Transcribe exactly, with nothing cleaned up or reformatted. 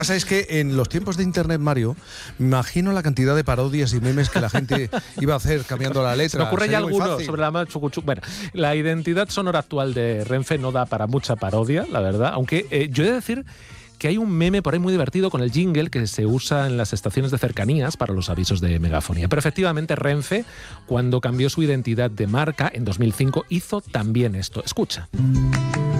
pasa es que en los tiempos de internet, Mario, me imagino la cantidad de parodias y memes que la gente iba a hacer cambiando la letra. Se me ocurre ya Sería muy alguno fácil. sobre la chucuchu. Bueno, la identidad sonora actual de Renfe no da para mucha parodia, la verdad. Aunque eh, yo he de decir que hay un meme por ahí muy divertido con el jingle que se usa en las estaciones de cercanías para los avisos de megafonía. Pero efectivamente Renfe, cuando cambió su identidad de marca en dos mil cinco, hizo también esto. Escucha.